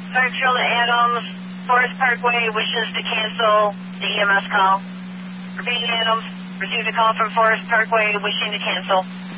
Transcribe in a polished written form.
Fairfield Adams, Forest Parkway wishes to cancel the EMS call. Repeating Adams, received a call from Forest Parkway wishing to cancel.